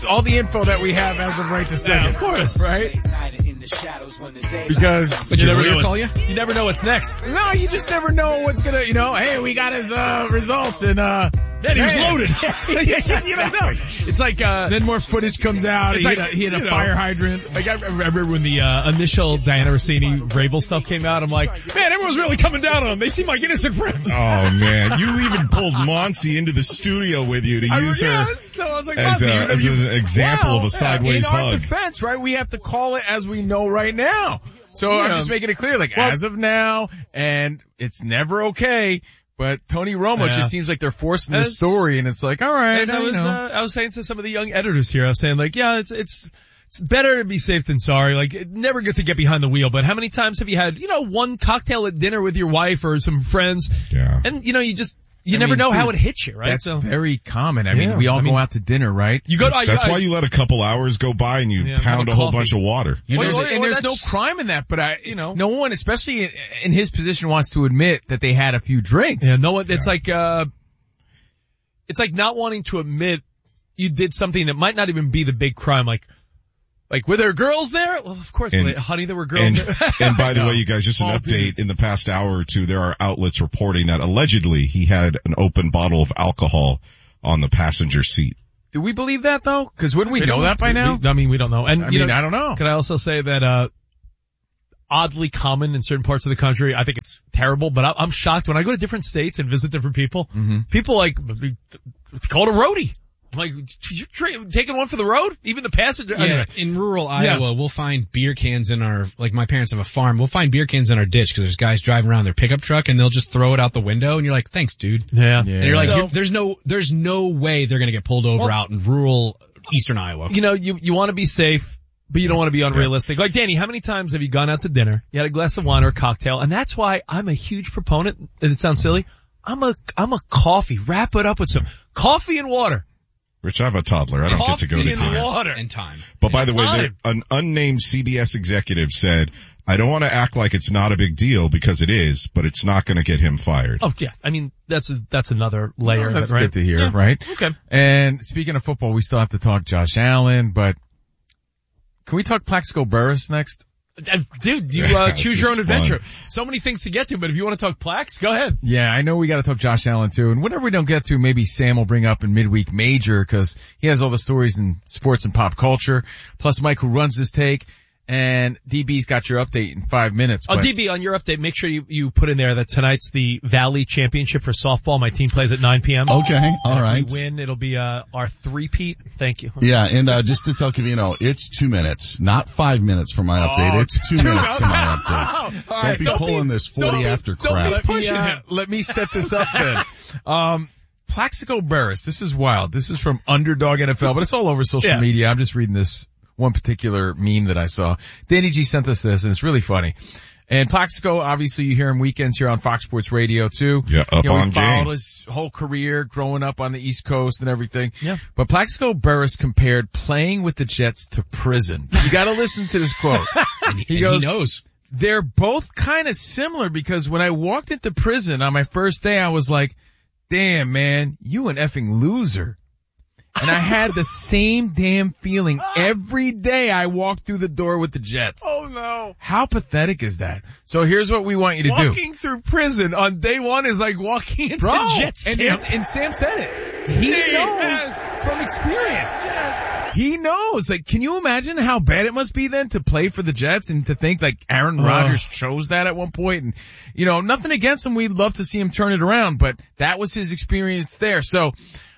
all the info that we have as of right this second. Of course. Right? Because but you never know what's next. No, you just never know what's gonna, hey, we got his results and then he was loaded. You don't know. It's like then more footage comes out. He hit a fire hydrant. Like I remember when the initial Diana Rossini Vrabel stuff came out, I'm like, man, everyone's really coming down on him. They seem like innocent friends. Oh man, you even pulled Monty into the studio with you to use her so I was like, as an example of a sideways hug. In our hug. defense, right? We have to call it as we know right now. So I'm just making it clear, as of now, and it's never okay. But Tony Romo just seems like they're forcing the story, and it's like, all right. I was saying to some of the young editors here, I was saying it's better to be safe than sorry. Like, never good to get behind the wheel. But how many times have you had, one cocktail at dinner with your wife or some friends? Yeah. And you never know how it hits you, right? That's very common. I mean, we all go out to dinner, right? That's why you let a couple hours go by and you pound a whole bunch of water. And there's no crime in that, but no one, especially in his position, wants to admit that they had a few drinks. Yeah, no one, it's like not wanting to admit you did something that might not even be the big crime, like, were there girls there? Well, of course, honey, there were girls there. And by the way, you guys, just an update. In the past hour or two, there are outlets reporting that allegedly he had an open bottle of alcohol on the passenger seat. Do we believe that though? Because wouldn't we know that by now? We don't know. And I don't know. Can I also say that, oddly common in certain parts of the country? I think it's terrible, but I'm shocked when I go to different states and visit different people. Mm-hmm. People call it a roadie. I'm like, you're taking one for the road? Even the passenger? Yeah, anyway. In rural Iowa, we'll find beer cans in my parents have a farm, we'll find beer cans in our ditch because there's guys driving around their pickup truck and they'll just throw it out the window and you're like, thanks dude. Yeah. And you're like, there's no way they're gonna get pulled over out in rural eastern Iowa. You want to be safe, but you don't want to be unrealistic. Like, Danny, how many times have you gone out to dinner, you had a glass of wine or a cocktail, and that's why I'm a huge proponent, and it sounds silly, I'm a coffee, wrap it up with some coffee and water. Rich, I have a toddler. I don't get to go to dinner. Coffee and water. And time. But by the way, an unnamed CBS executive said, I don't want to act like it's not a big deal because it is, but it's not going to get him fired. Oh, yeah. I mean, that's another layer. That's right? good to hear, right? Okay. And speaking of football, we still have to talk Josh Allen, but can we talk Plaxico Burress next? Dude, you choose your own adventure. So many things to get to, but if you want to talk Plax, go ahead. Yeah, I know we got to talk Josh Allen too, and whatever we don't get to, maybe Sam will bring up in midweek major because he has all the stories in sports and pop culture. Plus Mike, who runs this take, and DB's got your update in 5 minutes. Oh, DB, on your update, make sure you put in there that tonight's the Valley Championship for softball. My team plays at 9 p.m. Okay, all right. If we win, it'll be our three-peat. Thank you. Yeah, and just to tell Covino, it's 2 minutes, not 5 minutes for my update. It's 2 minutes to my update. Don't be pulling this 40 after crap. Let me set this up then. Plaxico Burress, this is wild. This is from Underdog NFL, but it's all over social media. I'm just reading this one particular meme that I saw. Danny G sent us this, and it's really funny. And Plaxico, obviously you hear him weekends here on Fox Sports Radio too. Yeah, up on he game. followed his whole career growing up on the East Coast and everything. Yeah. But Plaxico Burress compared playing with the Jets to prison. You gotta listen to this quote. He knows. They're both kind of similar because when I walked into prison on my first day, I was like, damn man, you an effing loser. And I had the same damn feeling every day I walked through the door with the Jets. Oh no. How pathetic is that? So here's what we want you to do. Walking through prison on day one is like walking into Jets camp. And Sam said it. He knows from experience. He knows. Like, can you imagine how bad it must be then to play for the Jets and to think like Aaron Rodgers chose that at one point? And, nothing against him. We'd love to see him turn it around, but that was his experience there. So,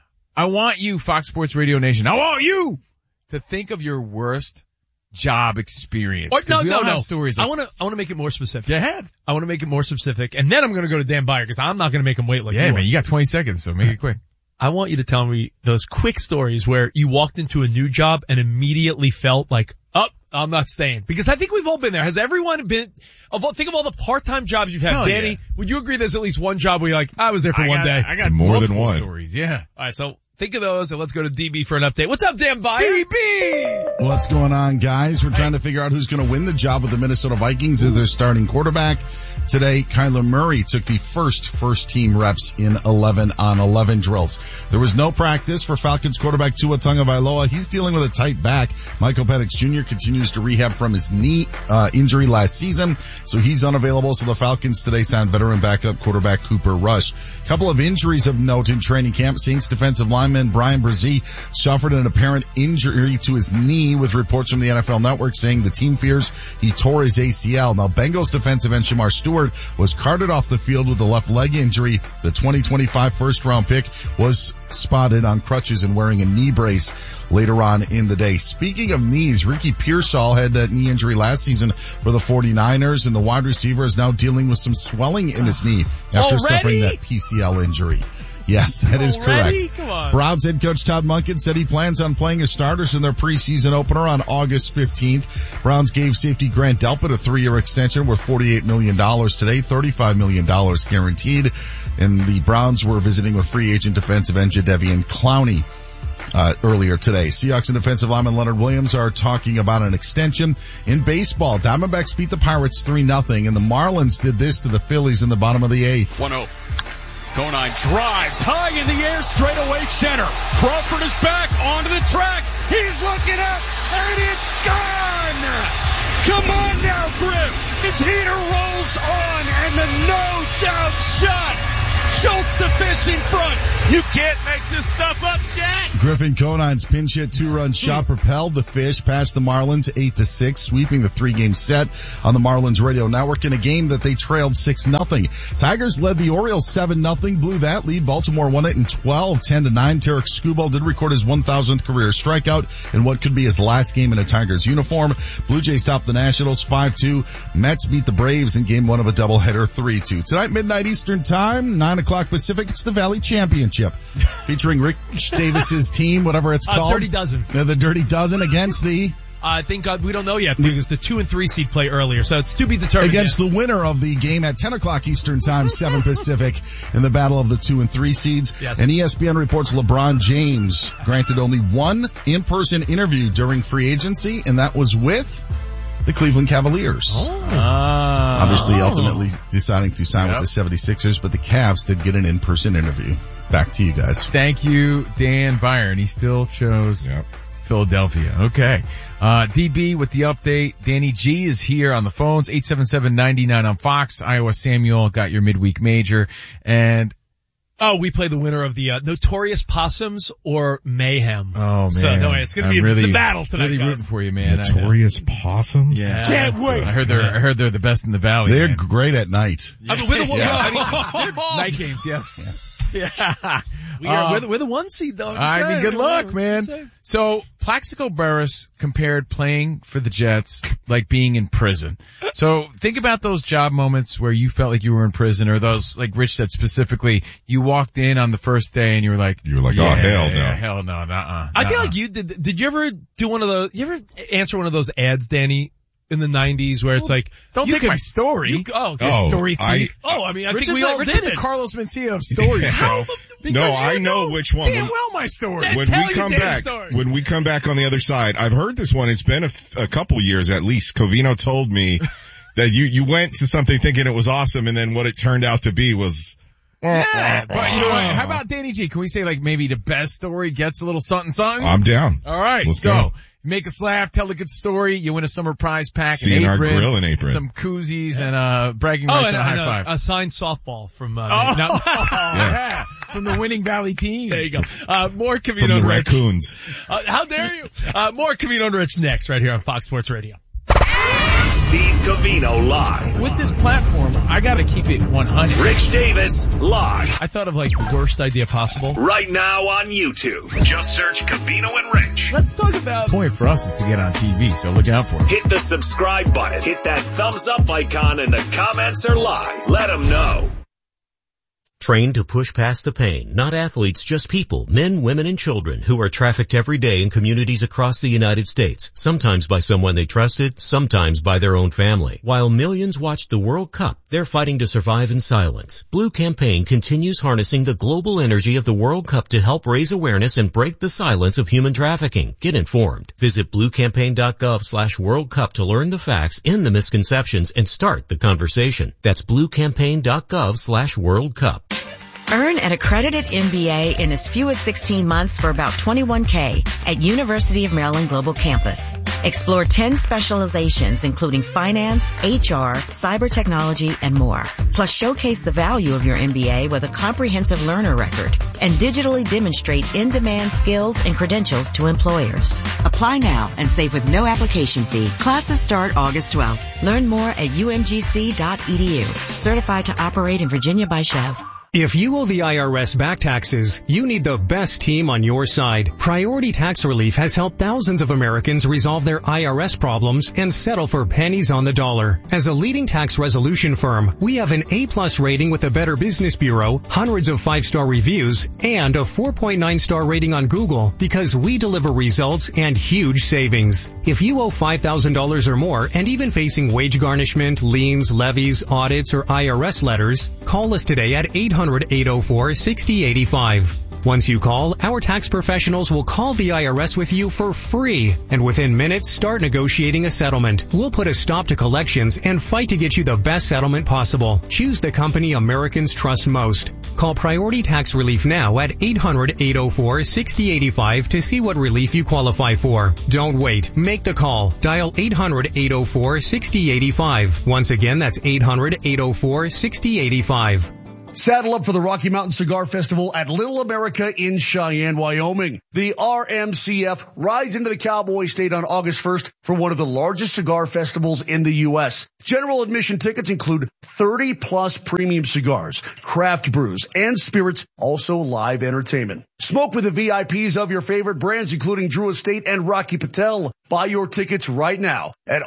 I want you, Fox Sports Radio Nation, I want you to think of your worst job experience. No. Stories I want to make it more specific. Go ahead. I want to make it more specific, and then I'm going to go to Dan Byer because I'm not going to make him wait like you. Yeah, man, you got 20 seconds, so make it quick. I want you to tell me those quick stories where you walked into a new job and immediately felt like, I'm not staying. Because I think we've all been there. Has everyone been, think of all the part-time jobs you've had. Hell Danny, would you agree there's at least one job where you're like, I was there for one day? I got more than one stories, yeah. Alright, so think of those, and let's go to DB for an update. What's up, Dan Byer? DB! What's going on, guys? We're trying to figure out who's going to win the job with the Minnesota Vikings as their starting quarterback. Today, Kyler Murray took the first team reps in 11-on-11 drills. There was no practice for Falcons quarterback Tua Tagovailoa. He's dealing with a tight back. Michael Penix Jr. continues to rehab from his knee injury last season, so he's unavailable. So the Falcons today signed veteran backup quarterback Cooper Rush. A couple of injuries of note in training camp. Saints defensive lineman Brian Brzee suffered an apparent injury to his knee, with reports from the NFL Network saying the team fears he tore his ACL. Now, Bengals defensive end Shamar Stewart was carted off the field with a left leg injury. The 2025 first-round pick was spotted on crutches and wearing a knee brace later on in the day. Speaking of knees, Ricky Pearsall had that knee injury last season for the 49ers, and the wide receiver is now dealing with some swelling in his knee after suffering that PCL injury. Yes, that is correct. Come on. Browns head coach Todd Monken said he plans on playing his starters in their preseason opener on August 15th. Browns gave safety Grant Delpit a 3-year extension worth $48 million today, $35 million guaranteed. And the Browns were visiting with free agent defensive end Jadeveon Clowney earlier today. Seahawks and defensive lineman Leonard Williams are talking about an extension. In baseball, Diamondbacks beat the Pirates 3-0, and the Marlins did this to the Phillies in the bottom of the 8th. 1-0. Conine drives high in the air, straight away center. Crawford is back onto the track. He's looking up, and it's gone! Come on now, Griff. His heater rolls on, and the no-doubt shot. Schultz the fish in front. You can't make this stuff up, Jack. Griffin Conine's pinch hit 2-run shot propelled the Fish past the Marlins 8-6, sweeping the 3-game set on the Marlins radio network in a game that they trailed 6-0. Tigers led the Orioles 7-0, blew that lead. Baltimore won it in 12, 10-9. Tarek Skubal did record his 1,000th career strikeout in what could be his last game in a Tigers uniform. Blue Jays topped the Nationals 5-2. Mets beat the Braves in game 1 of a doubleheader 3-2. Tonight, midnight Eastern time, 9 o'clock Pacific, it's the Valley Championship featuring Rich Davis's team, whatever it's called. Dirty Dozen. The Dirty Dozen against the... I think we don't know yet because the 2 and 3 seed play earlier, so it's to be determined. Against the winner of the game at 10 o'clock Eastern time, 7 Pacific, in the battle of the 2 and 3 seeds. Yes. And ESPN reports LeBron James granted only one in-person interview during free agency, and that was with the Cleveland Cavaliers. Obviously, ultimately deciding to sign with the 76ers, but the Cavs did get an in-person interview. Back to you guys. Thank you, Dan Byer. And he still chose Philadelphia. Okay. DB with the update. Danny G is here on the phones. 877-99 on Fox. Iowa Samuel got your midweek major. And we play the winner of the Notorious Possums or Mayhem. Oh man. So no, it's going to be it's a battle tonight. Really rooting for you, man. Notorious Possums? Yeah. Can't wait. I heard they're the best in the valley. They're man. great at night. I mean, we're the one. Night games, yes. Yeah. We're the 1 seed though. I mean, good luck, man. So, Plaxico Burress compared playing for the Jets like being in prison. So, think about those job moments where you felt like you were in prison, or those, like Rich said specifically, you walked in on the first day and you were like, oh, hell no. Hell no, nuh-uh. I feel like you did you ever do you ever answer one of those ads, Danny? In the 90s where it's like, don't take my story. Story thief. I think we all did it. The Carlos Mencia of stories, bro. No, I know which one. Damn well my story. When we come back on the other side, I've heard this one. It's been a couple years at least. Covino told me that you went to something thinking it was awesome, and then what it turned out to be was... Yeah, but you know what? How about Danny G? Can we say like maybe the best story gets a little something? I'm down. All right, let's go. Make us laugh, tell a good story. You win a summer prize pack, an apron, grill and apron, some koozies, and bragging rights and a high five. A signed softball from from the winning Valley team. There you go. More Covino from the and Rich. Raccoons. How dare you? More Covino and Rich next, right here on Fox Sports Radio. Steve Covino live. With this platform, I gotta keep it 100. Rich Davis live. I thought of like the worst idea possible. Right now on YouTube. Just search Covino and Rich. Let's talk about the point for us is to get on TV, so look out for it. Hit the subscribe button. Hit that thumbs up icon, and the comments are live. Let them know. Trained to push past the pain, not athletes, just people, men, women, and children who are trafficked every day in communities across the United States, sometimes by someone they trusted, sometimes by their own family. While millions watched the World Cup, they're fighting to survive in silence. Blue Campaign continues harnessing the global energy of the World Cup to help raise awareness and break the silence of human trafficking. Get informed. Visit bluecampaign.gov/World Cup to learn the facts, end the misconceptions, and start the conversation. That's bluecampaign.gov/World Cup. Earn an accredited MBA in as few as 16 months for about $21K at University of Maryland Global Campus. Explore 10 specializations including finance, HR, cyber technology, and more. Plus showcase the value of your MBA with a comprehensive learner record and digitally demonstrate in-demand skills and credentials to employers. Apply now and save with no application fee. Classes start August 12th. Learn more at umgc.edu. Certified to operate in Virginia by Chev. If you owe the IRS back taxes, you need the best team on your side. Priority Tax Relief has helped thousands of Americans resolve their IRS problems and settle for pennies on the dollar. As a leading tax resolution firm, we have an A+ rating with the Better Business Bureau, hundreds of 5-star reviews, and a 4.9-star rating on Google because we deliver results and huge savings. If you owe $5,000 or more and even facing wage garnishment, liens, levies, audits, or IRS letters, call us today at 800-804-6085. Once you call, our tax professionals will call the IRS with you for free, and within minutes start negotiating a settlement. We'll put a stop to collections and fight to get you the best settlement possible. Choose the company Americans trust most. Call Priority Tax Relief now at 800-804-6085 to see what relief you qualify for. Don't wait. Make the call. Dial 800-804-6085. Once again, that's 800-804-6085. Saddle up for the Rocky Mountain Cigar Festival at Little America in Cheyenne, Wyoming. The RMCF rides into the Cowboy State on August 1st for one of the largest cigar festivals in the U.S. General admission tickets include 30-plus premium cigars, craft brews, and spirits, also live entertainment. Smoke with the VIPs of your favorite brands, including Drew Estate and Rocky Patel. Buy your tickets right now at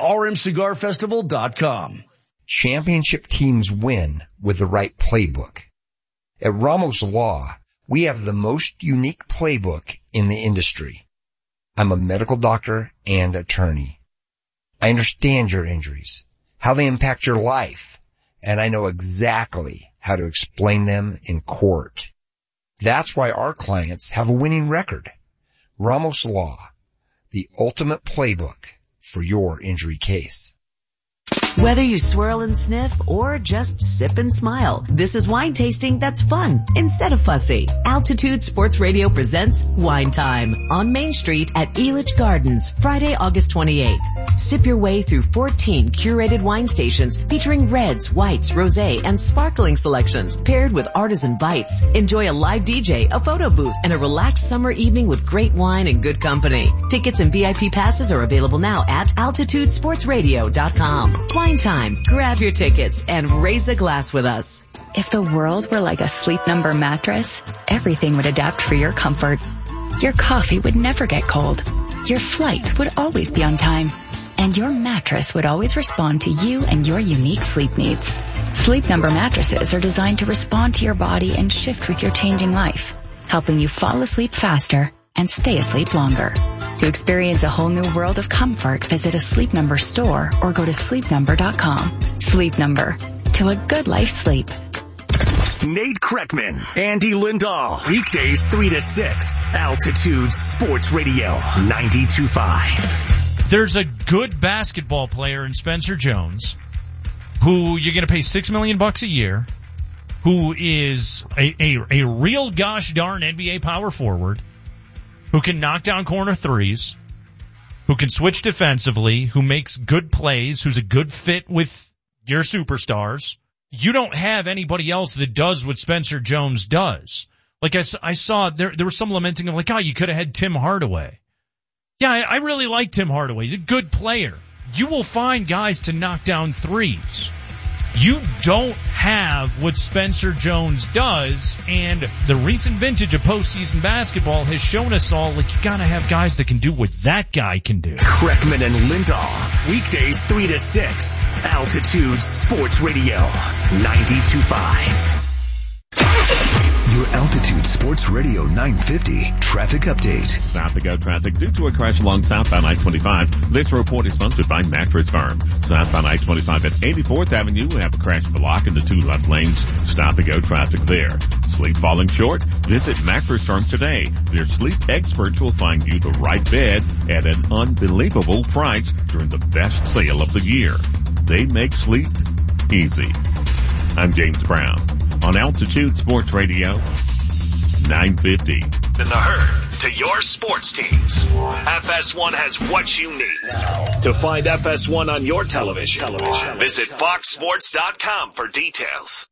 rmcigarfestival.com. Championship teams win with the right playbook. At Ramos Law, we have the most unique playbook in the industry. I'm a medical doctor and attorney. I understand your injuries, how they impact your life, and I know exactly how to explain them in court. That's why our clients have a winning record. Ramos Law, the ultimate playbook for your injury case. Whether you swirl and sniff or just sip and smile, this is wine tasting that's fun instead of fussy. Altitude Sports Radio presents Wine Time on Main Street at Elitch Gardens, Friday, August 28th. Sip your way through 14 curated wine stations featuring reds, whites, rosé, and sparkling selections paired with artisan bites. Enjoy a live DJ, a photo booth, and a relaxed summer evening with great wine and good company. Tickets and VIP passes are available now at altitudesportsradio.com. Wine Time. Grab your tickets and raise a glass with us. If the world were like a Sleep Number mattress, everything would adapt for your comfort. Your coffee would never get cold. Your flight would always be on time. And your mattress would always respond to you and your unique sleep needs. Sleep Number mattresses are designed to respond to your body and shift with your changing life, helping you fall asleep faster and stay asleep longer. To experience a whole new world of comfort, visit a Sleep Number store or go to sleepnumber.com. Sleep Number. To a good life sleep. Nate Kreckman, Andy Lindahl. Weekdays 3 to 6. Altitude Sports Radio 92.5. There's a good basketball player in Spencer Jones who you're going to pay $6 million a year, who is a real gosh darn NBA power forward, who can knock down corner threes, who can switch defensively, who makes good plays, who's a good fit with your superstars. You don't have anybody else that does what Spencer Jones does. Like I saw there was some lamenting of like, oh, you could have had Tim Hardaway. Yeah, I really like Tim Hardaway. He's a good player. You will find guys to knock down threes. You don't have what Spencer Jones does, and the recent vintage of postseason basketball has shown us all, like, you gotta have guys that can do what that guy can do. Kreckman and Lindahl, weekdays 3 to 6, Altitude Sports Radio 92.5. Your Altitude Sports Radio 950 traffic update. South to go traffic due to a crash along southbound I-25. This report is sponsored by Mattress Firm. Southbound I-25 at 84th Avenue, we have a crash blocking the 2 left lanes. Stop and go traffic there. Sleep falling short? Visit Mattress Firm today. Their sleep experts will find you the right bed at an unbelievable price during the best sale of the year. They make sleep easy. I'm James Brown on Altitude Sports Radio 950. In the herd to your sports teams. FS1 has what you need. To find FS1 on your television, visit foxsports.com for details.